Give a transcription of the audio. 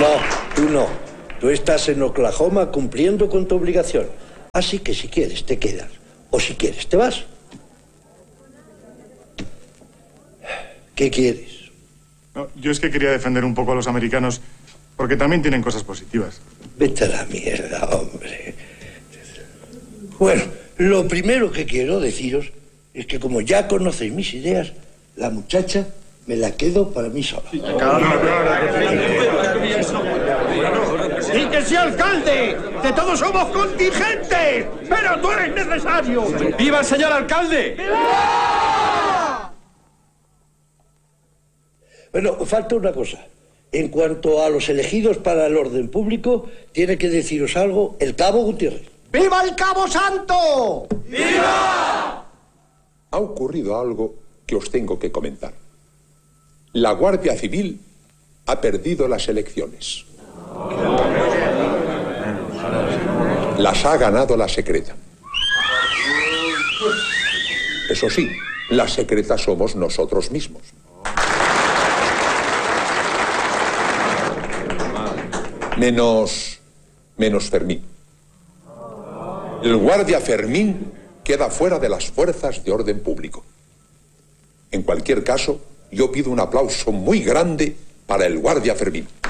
No, tú no. Tú estás en Oklahoma cumpliendo con tu obligación. Así que si quieres te quedas. O si quieres te vas. ¿Qué quieres? No, yo es que quería defender un poco a los americanos porque también tienen cosas positivas. Vete a la mierda, hombre. Bueno, lo primero que quiero deciros es que como ya conocéis mis ideas, la muchacha me la quedo para mí sola. ¡Y que sea alcalde! ¡Que todos somos contingentes! ¡Pero tú eres necesario! ¡Viva el señor alcalde! ¡Viva! Bueno, falta una cosa. En cuanto a los elegidos para el orden público, tiene que deciros algo el Cabo Gutiérrez. ¡Viva el Cabo Santo! ¡Viva! Ha ocurrido algo que os tengo que comentar. La Guardia Civil ha perdido las elecciones. Las ha ganado la secreta. Eso sí, la secreta somos nosotros mismos. Menos Fermín. El guardia Fermín queda fuera de las fuerzas de orden público. En cualquier caso, yo pido un aplauso muy grande para el guardia Fermín.